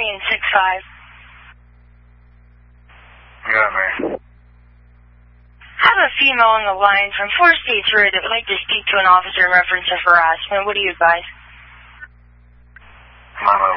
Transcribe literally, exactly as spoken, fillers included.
and six five. Yeah, man. I have a female on the line from four states road that would like to speak to an officer in reference of harassment. What do you advise? Mama,